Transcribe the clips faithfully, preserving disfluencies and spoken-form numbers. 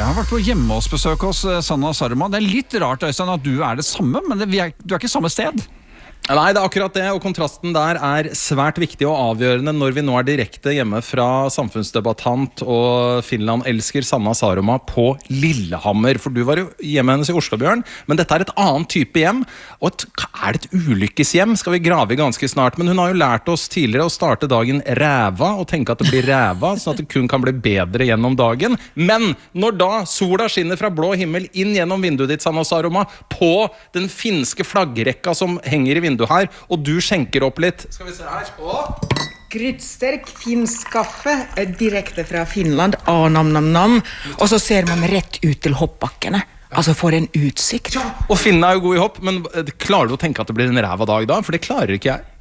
Jeg har vært på hjemmehåsbesøk hos Sanna Saroma. Det er litt rart, Øystein, at du er det samme, men det, vi er, du er ikke samme sted. Nei, det er akkurat det, og kontrasten der er svært viktig og avgjørende når vi nå er direkte hjemme fra samfunnsdebattant og Finland-elsker Sanna Saroma på Lillehammer. For du var jo hjemme hennes i Oslo, Bjørn, men dette er et annet type hjem. Og et, er det et ulykkeshjem? Skal vi grave ganske snart. Men hun har jo lært oss tidligere å starte dagen ræva og tenke at det blir ræva, sånn at det kun kan bli bedre gjennom dagen. Men når da sola skinner fra blå himmel inn gjennom vinduet ditt, Sanna Saroma, på den finske flaggrekka som henger i vinduet her, og du skjenker opp litt. Skal vi se her. Åh. Kryddsterk finsk kaffe direkte fra Finland. Ah, nam, nam, nam. Og så ser man rett ut til hoppbakkene. Altså for en utsikt. Ja, og finnene er jo god i hopp, men klarer du å tenke at det blir en ræva dag da? For det klarer ikke jeg.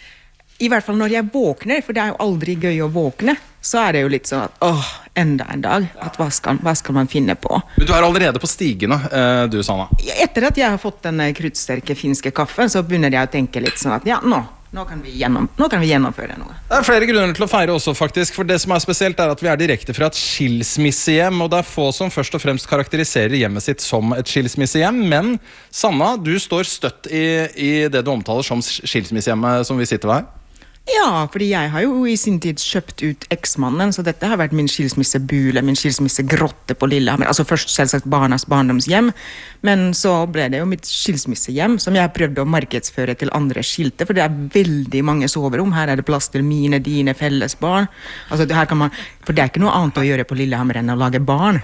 I hvert fall når jeg våkner, for det er jo aldri gøy å våkne, så er det jo litt sånn at, åh, enda en dag, at hva skal, hva skal man finne på? Men du er allerede på stigene, du, Sanna. Etter at jeg har fått den kryddsterke finske kaffen, så begynner jeg å tenke litt sånn at, ja, nå, nå kan vi, gjennom, nå kan vi gjennomføre noe. Det er flere grunner til å feire også, faktisk, for det som er spesielt er at vi er direkte fra et skilsmissehjem, og det er få som først og fremst karakteriserer hjemmet sitt som et skilsmissehjem, men Sanna, du står støtt i, i det du omtaler som skilsmissehjemmet som vi sitter ved her. Ja, fordi jeg har jo i sin tid kjøpt ut eksmannen, så dette har vært min skilsmissebule, min skilsmissegrotte på Lillehammer. Altså først selvsagt barnas barndomshjem, men så ble det jo mitt skilsmissehjem, som jeg prøvde å markedsføre til andre skilte, for det er veldig mange soverom. Her er det plass til mine, dine, felles barn. Altså her kan man, for det er ikke noe annet å gjøre på Lillehammer enn å lage barn.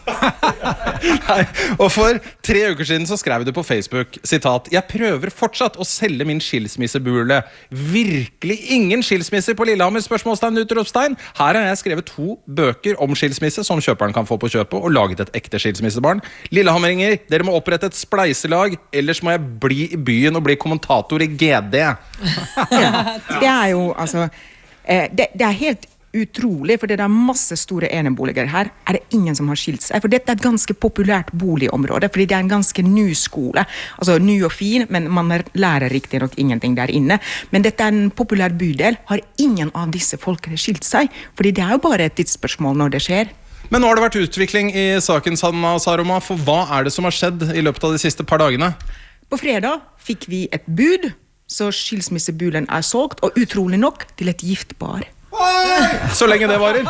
Nei, og for tre uker siden så skrev du på Facebook, sitat, «Jeg prøver fortsatt å selge min skilsmissebule. Virkelig ingen skilsmisse på Lillehammer, spørsmålstegn, utropstegn. Her har jeg skrevet to bøker om skilsmisse som kjøperen kan få på kjøpet, og laget et ekte skilsmissebarn. Lillehammeringer, dere må opprette et spleiselag, ellers må jeg bli i byen og bli kommentator i G D. Ja, det er jo, altså, det, det er helt utrolig, for det er masse store eneboliger her, er det ingen som har skilt seg, for dette er et ganske populært boligområde, fordi det er en ganske ny skole, altså ny og fin, men man lærer riktig nok ingenting der inne, men dette er en populær bydel, har ingen av disse folkene skilt seg, fordi det er jo bare et tidsspørsmål når det skjer. Men nå har det vært utvikling i saken, Sanna Saroma, for hva er det som har skjedd i løpet av de siste par dagene? På fredag fikk vi et bud, så skilsmissebulen er solgt, og utrolig nok til et gift par. Så lenge det varer.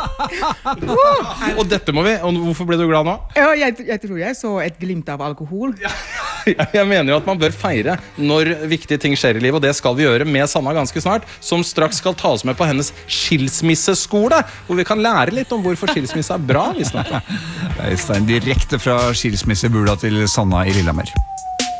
Og dette må vi, og hvorfor ble du glad nå? Ja, jeg, jeg tror jeg så et glimt av alkohol. Ja, jeg mener jo at man bør feire når viktige ting skjer i livet, og det skal vi gjøre med Sanna ganske snart, som straks skal ta oss med på hennes skilsmisseskole, hvor vi kan lære litt om hvorfor skilsmisse er bra. Vi snakker. Øystein, direkte fra skilsmissebula til Sanna i Lillehammer.